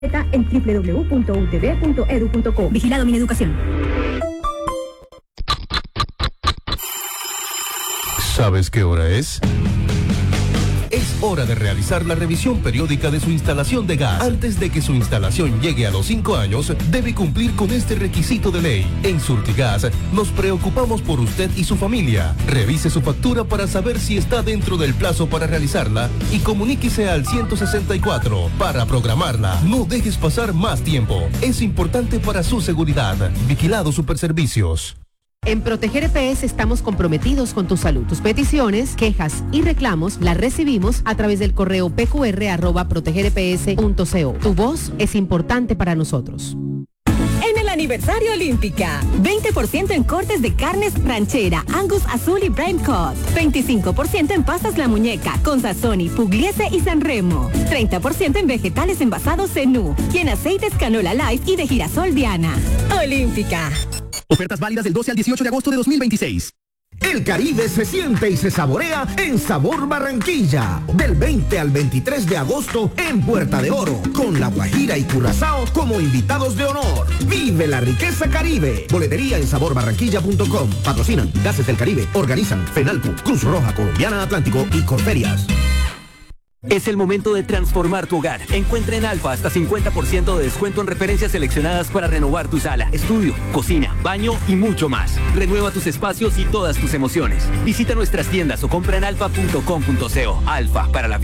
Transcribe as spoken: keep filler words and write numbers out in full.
en doble u doble u doble u punto u t v punto e d u punto co. Vigilado Mineducación. ¿Sabes qué hora es? Es hora de realizar la revisión periódica de su instalación de gas. Antes de que su instalación llegue a los cinco años, debe cumplir con este requisito de ley. En Surtigas nos preocupamos por usted y su familia. Revise su factura para saber si está dentro del plazo para realizarla y comuníquese al ciento sesenta y cuatro para programarla. No dejes pasar más tiempo. Es importante para su seguridad. Vigilado Superservicios. En Proteger E P S estamos comprometidos con tu salud. Tus peticiones, quejas y reclamos las recibimos a través del correo p q r arroba proteger e p s punto co. Tu voz es importante para nosotros. En el aniversario Olímpica, veinte por ciento en cortes de carnes ranchera, Angus Azul y Prime Cut. veinticinco por ciento en pastas La Muñeca, con Sazoni, Pugliese y Sanremo. treinta por ciento en vegetales envasados Zenú y en aceites Canola Life y de girasol Diana. Olímpica. Ofertas válidas del doce al dieciocho de agosto de dos mil veintiséis. El Caribe se siente y se saborea en Sabor Barranquilla. Del veinte al veintitrés de agosto en Puerta de Oro, con La Guajira y Curazao como invitados de honor. Vive la riqueza Caribe. Boletería en sabor barranquilla punto com. Patrocinan Gases del Caribe. Organizan Fenalco, Cruz Roja Colombiana Atlántico y Corferias. Es el momento de transformar tu hogar. Encuentra en Alfa hasta cincuenta por ciento de descuento en referencias seleccionadas para renovar tu sala, estudio, cocina, baño y mucho más. Renueva tus espacios y todas tus emociones. Visita nuestras tiendas o compra en alfa punto com punto co. Alfa, para la vida.